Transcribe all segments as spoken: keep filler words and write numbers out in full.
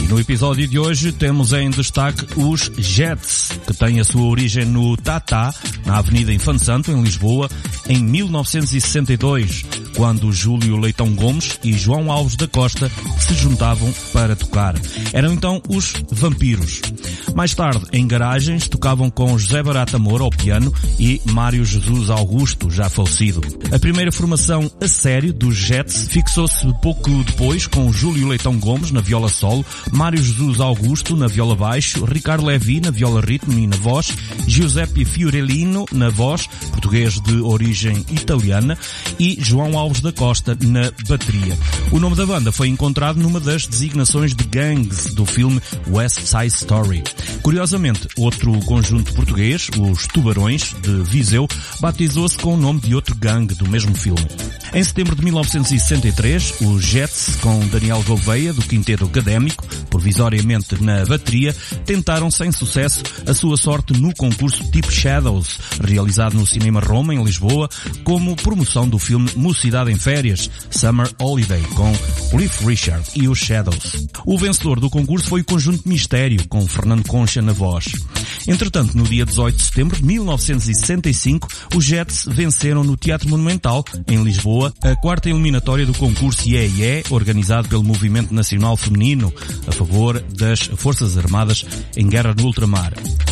No episódio de hoje temos em destaque os Jets, que têm a sua origem no Tatá, na Avenida Infante Santo, em Lisboa, em mil novecentos e sessenta e dois, quando Júlio Leitão Gomes e João Alves da Costa se juntavam para tocar. Eram então os Vampiros. Mais tarde, em garagens, tocavam com José Barata Moura ao piano e Mário Jesus Augusto, já falecido. A primeira formação a sério dos Jets fixou-se pouco depois com Júlio Leitão Gomes na viola solo, Mário Jesus Augusto na viola baixo, Ricardo Levi na viola ritmo e na voz, Giuseppe Fiorellino na voz, português de origem italiana, e João Alves da Costa na bateria. O nome da banda foi encontrado numa das designações de gangues do filme West Side Story. Curiosamente, outro conjunto português, os Tubarões, de Viseu, batizou-se com o nome de outro gangue do mesmo filme. Em setembro de mil novecentos e sessenta e três, os Jets, com Daniel Gouveia, do Quinteto Académico, provisoriamente na bateria, tentaram sem sucesso a sua sorte no concurso Tipo Shadows, realizado no Cinema Roma, em Lisboa, como promoção do filme Mocidade em Férias, Summer Holiday, com Cliff Richard e os Shadows. O vencedor do concurso foi o conjunto Mistério, com Fernando Concha na voz. Entretanto, no dia dezoito de setembro de mil novecentos e sessenta e cinco, os Jets venceram no Teatro Monumental, em Lisboa, a quarta eliminatória do concurso I E I E, organizado pelo Movimento Nacional Feminino, a favor das Forças Armadas em Guerra no Ultramar.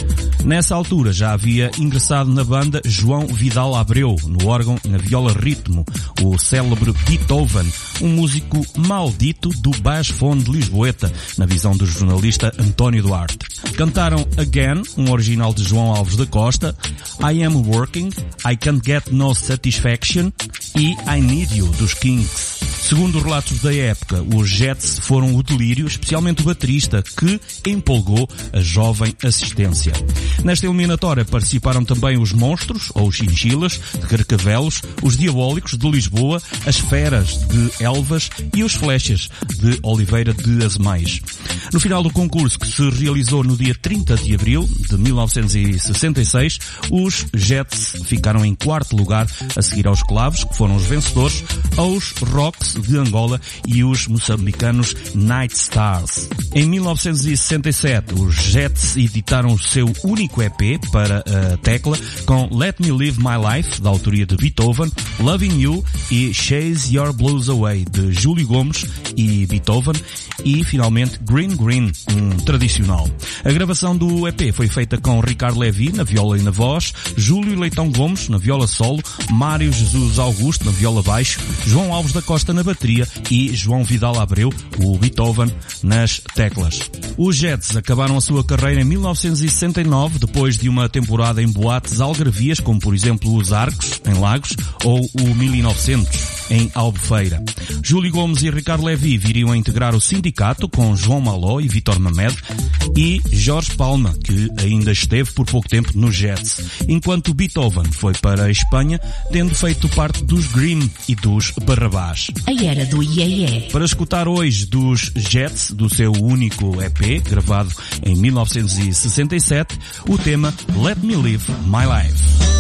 Nessa altura já havia ingressado na banda João Vidal Abreu, no órgão e na viola ritmo, o célebre Beethoven, um músico maldito do baixofone de Lisboeta, na visão do jornalista António Duarte. Cantaram Again, um original de João Alves da Costa, I Am Working, I Can't Get No Satisfaction e I Need You, dos Kings. Segundo relatos da época, os Jets foram o delírio, especialmente o baterista, que empolgou a jovem assistência. Nesta eliminatória participaram também os Monstros, ou os Chinchilas, de Carcavelos, os Diabólicos, de Lisboa, as Feras, de Elvas e os Flechas, de Oliveira de Azemais. No final do concurso, que se realizou no dia trinta de abril de mil novecentos e sessenta e seis, os Jets ficaram em quarto lugar, a seguir aos Clavos, que foram os vencedores, aos Rocks de Angola e os moçambicanos Night Stars. Em mil novecentos e sessenta e sete, os Jets editaram o seu único E P para a tecla, com Let Me Live My Life, da autoria de Beethoven, Loving You e Chase Your Blues Away, de Júlio Gomes e Beethoven, e finalmente Green Green, um tradicional. A gravação do E P foi feita com Ricardo Levi na viola e na voz, Júlio Leitão Gomes na viola solo, Mário Jesus Augusto na viola baixo, João Alves da Costa na bateria e João Vidal Abreu, o Beethoven, nas teclas. Os Jets acabaram a sua carreira em mil novecentos e sessenta e nove, depois de uma temporada em boates algarvias, como por exemplo os Arcos, em Lagos, ou o mil e novecentos, em Albufeira. Júlio Gomes e Ricardo Levi viriam a integrar o Sindicato, com João Maló e Vítor Mamed, e Jorge Palma, que ainda esteve por pouco tempo nos Jets, enquanto Beethoven foi para a Espanha, tendo feito parte dos Grimm e dos Barrabás. A era do I E I E. Para escutar hoje dos Jets, do seu único E P, gravado em mil novecentos e sessenta e sete, o tema Let Me Live My Life.